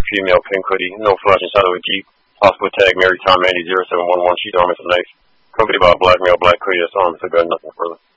female pink hoodie, no flashing shadow of Jeep. Possible tag Mary Tom Andy 0711, sheet arm with a knife. Company about black male, black hoodie, that's on, so got nothing further.